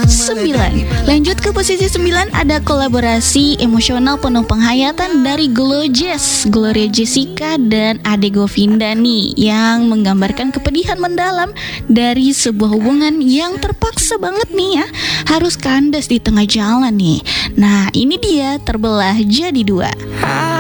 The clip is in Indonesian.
9. Lanjut ke posisi 9, ada kolaborasi emosional penuh penghayatan dari Gloria Jessica dan Ade Govinda nih, yang menggambarkan kepedihan mendalam dari sebuah hubungan yang terpaksa banget nih ya, harus kandas di tengah jalan nih. Nah, ini dia terbelah jadi dua.